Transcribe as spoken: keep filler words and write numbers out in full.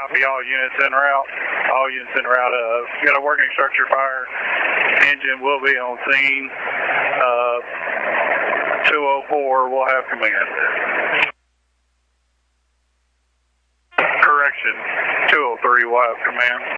Copy all units en route. All units en route. Uh, got a working structure fire. Engine will be on scene. Uh, two oh four will have command. Correction. two oh three will have command.